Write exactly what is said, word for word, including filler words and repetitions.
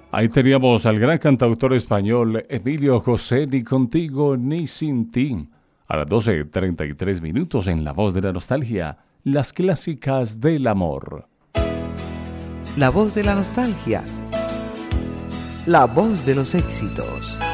Ahí teníamos al gran cantautor español Emilio José, Ni contigo ni sin ti. A las doce treinta y tres minutos en La Voz de la Nostalgia, las clásicas del amor. La voz de la nostalgia. La voz de los éxitos.